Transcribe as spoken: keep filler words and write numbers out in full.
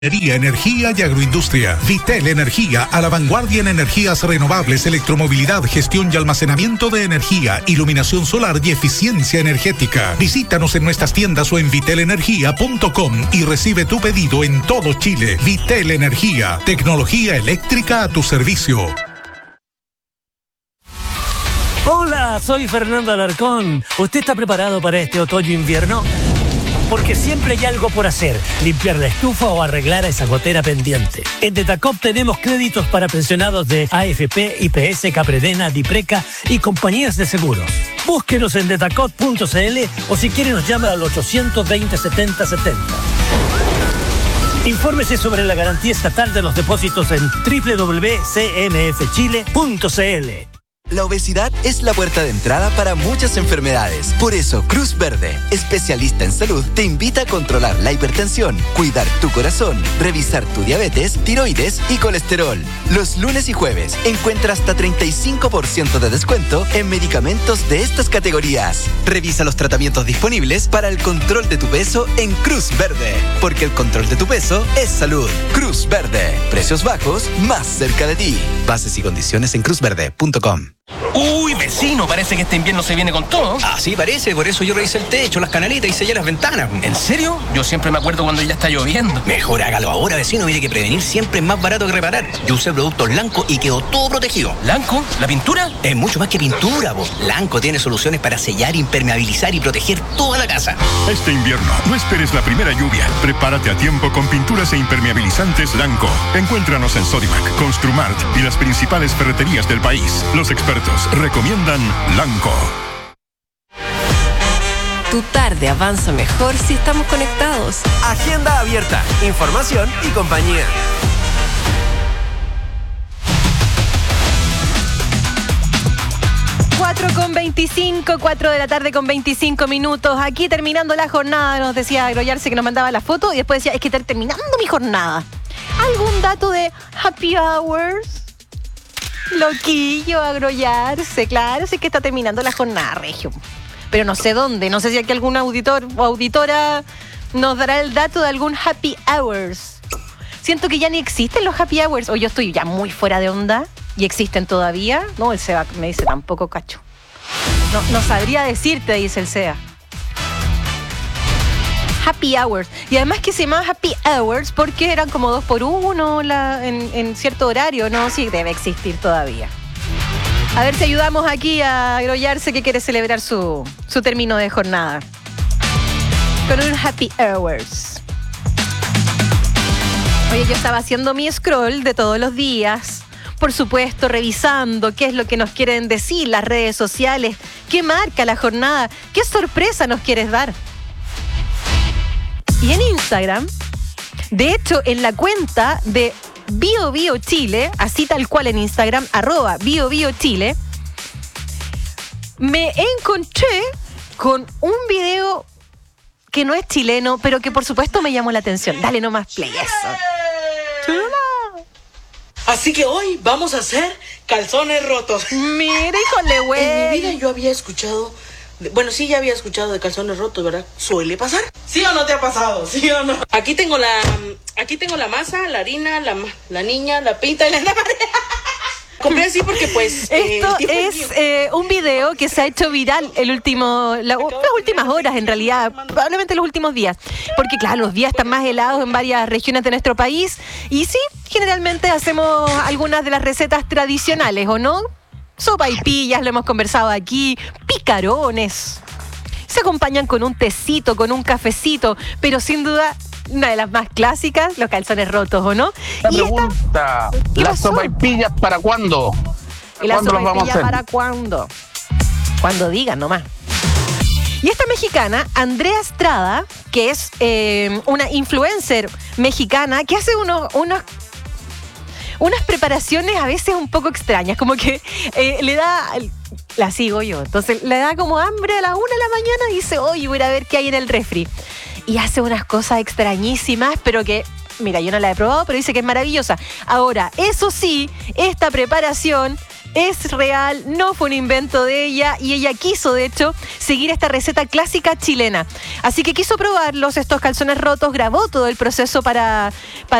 Energía y agroindustria. Vitel Energía, a la vanguardia en energías renovables, electromovilidad, gestión y almacenamiento de energía, iluminación solar y eficiencia energética. Visítanos en nuestras tiendas o en vitel energía punto com y recibe tu pedido en todo Chile. Vitel Energía, tecnología eléctrica a tu servicio. Hola, soy Fernando Alarcón. ¿Usted está preparado para este otoño-invierno? Porque siempre hay algo por hacer, limpiar la estufa o arreglar esa gotera pendiente. En Detacop tenemos créditos para pensionados de A F P, I P S, Capredena, Dipreca y compañías de seguros. Búsquenos en detacop punto c l o si quiere nos llama al ochocientos veinte, setenta setenta. Infórmese sobre la garantía estatal de los depósitos en doble u doble u doble u punto c n f chile punto c l. La obesidad es la puerta de entrada para muchas enfermedades. Por eso, Cruz Verde, especialista en salud, te invita a controlar la hipertensión, cuidar tu corazón, revisar tu diabetes, tiroides y colesterol. Los lunes y jueves encuentra hasta treinta y cinco por ciento de descuento en medicamentos de estas categorías. Revisa los tratamientos disponibles para el control de tu peso en Cruz Verde, porque el control de tu peso es salud. Cruz Verde, precios bajos más cerca de ti. Bases y condiciones en cruz verde punto com. Uy, vecino, parece que este invierno se viene con todo. Ah, sí, parece, por eso yo revisé el techo, las canaletas y sellé las ventanas. ¿En serio? Yo siempre me acuerdo cuando ya está lloviendo. Mejor hágalo ahora, vecino, mire que prevenir siempre es más barato que reparar. Yo usé productos Lanco y quedó todo protegido. ¿Lanco? ¿La pintura? Es mucho más que pintura, po. Lanco tiene soluciones para sellar, impermeabilizar y proteger toda la casa. Este invierno, no esperes la primera lluvia. Prepárate a tiempo con pinturas e impermeabilizantes Lanco. Encuéntranos en Sodimac, Construmart y las principales ferreterías del país. Los expertos recomiendan Lanco. Tu tarde avanza mejor si estamos conectados. Agenda abierta, información y compañía. cuatro con veinticinco, cuatro de la tarde con veinticinco minutos. Aquí terminando la jornada, nos decía Agroyarse que nos mandaba la foto y después decía, es que está terminando mi jornada. ¿Algún dato de happy hours? Loquillo, Agroyarse, claro, sí que está terminando la jornada, Regio. Pero no sé dónde, no sé si aquí algún auditor o auditora nos dará el dato de algún happy hours. Siento que ya ni existen los happy hours, o yo estoy ya muy fuera de onda y existen todavía. No, el SEA me dice tampoco, cacho. No, no sabría decirte, dice el SEA. Happy hours. Y además que se llamaba happy hours porque eran como dos por uno la, en, en cierto horario, ¿no? Sí, debe existir todavía. A ver si ayudamos aquí a Agroyarse que quiere celebrar su, su término de jornada. Con un happy hours. Oye, yo estaba haciendo mi scroll de todos los días. Por supuesto, revisando qué es lo que nos quieren decir las redes sociales. ¿Qué marca la jornada? ¿Qué sorpresa nos quieres dar? Y en Instagram, de hecho, en la cuenta de Bio Bio Chile, así tal cual en Instagram, arroba Bio Bio Chile, me encontré con un video que no es chileno, pero que por supuesto me llamó la atención. Dale nomás play, eso. Así que hoy vamos a hacer calzones rotos. Mira, híjole, güey. En mi vida yo había escuchado... Bueno, sí, ya había escuchado de calzones rotos, ¿verdad? ¿Suele pasar? ¿Sí o no te ha pasado? ¿Sí o no? Aquí tengo la... Aquí tengo la masa, la harina, la, la niña, la pinta y la pared. Compré así porque pues... Esto eh, es eh, un video que se ha hecho viral el último, la, las últimas horas en realidad, probablemente los últimos días. Porque claro, los días están más helados en varias regiones de nuestro país. Y sí, generalmente hacemos algunas de las recetas tradicionales, ¿o no? Sopaipillas, lo hemos conversado aquí, picarones. Se acompañan con un tecito, con un cafecito, pero sin duda una de las más clásicas, los calzones rotos, ¿o no? La pregunta, ¿las sopaipillas para cuándo? ¿Y las sopaipillas para cuándo? Cuando digan nomás. Y esta mexicana, Andrea Estrada, que es eh, una influencer mexicana que hace unos... unos unas preparaciones a veces un poco extrañas, como que eh, le da, la sigo yo, entonces le da como hambre a la una de la mañana y dice, oye, voy a ver qué hay en el refri. Y hace unas cosas extrañísimas, pero que, mira, yo no la he probado, pero dice que es maravillosa. Ahora, eso sí, esta preparación es real, no fue un invento de ella y ella quiso, de hecho, seguir esta receta clásica chilena. Así que quiso probarlos, estos calzones rotos, grabó todo el proceso para, para